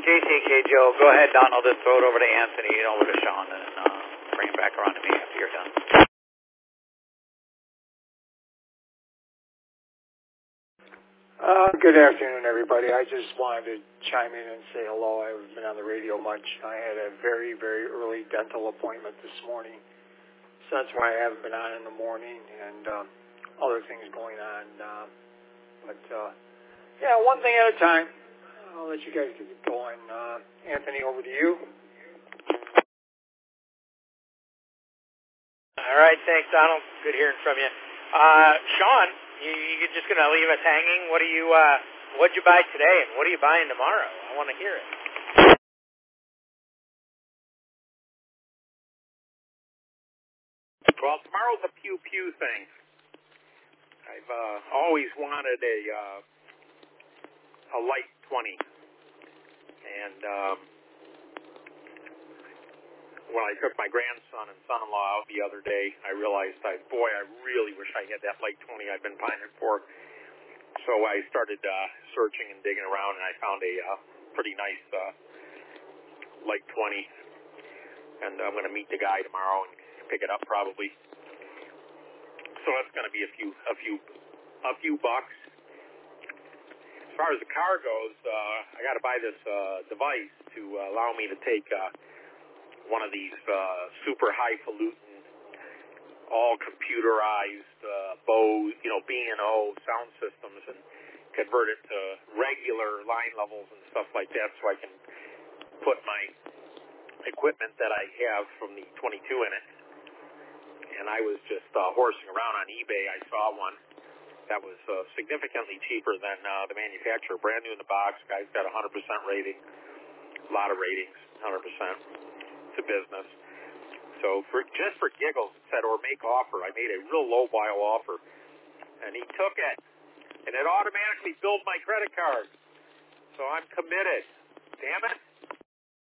JCK Joe, go ahead, Don. I'll just throw it over to Anthony and over to Sean, and bring it back around to me after you're done. Good afternoon, everybody. I just wanted to chime in and say hello. I haven't been on the radio much. I had a very, very early dental appointment this morning, so that's why I haven't been on in the morning, and other things going on. Yeah, one thing at a time. I'll let you guys get going. Anthony, over to you. All right, thanks, Donald. Good hearing from you. Sean, you're just going to leave us hanging? What'd you buy today, and what are you buying tomorrow? I want to hear it. Well, tomorrow's a pew-pew thing. I've always wanted a light 20. And when I took my grandson and son-in-law out the other day, I realized, I really wish I had that light 20 I've been pining for. So I started searching and digging around, and I found a pretty nice light 20. And I'm going to meet the guy tomorrow and pick it up probably. So that's going to be a few bucks. As far as the car goes, I got to buy this device to allow me to take one of these super highfalutin, all computerized Bose, B&O sound systems, and convert it to regular line levels and stuff like that, so I can put my equipment that I have from the 22 in it. And I was just horsing around on eBay. I saw one that was significantly cheaper than the manufacturer, brand new in the box. Guy's got 100% rating, a lot of ratings, 100%. It's a business. So just for giggles, it said, or make offer. I made a real low-ball offer, and he took it, and it automatically billed my credit card. So I'm committed. Damn it.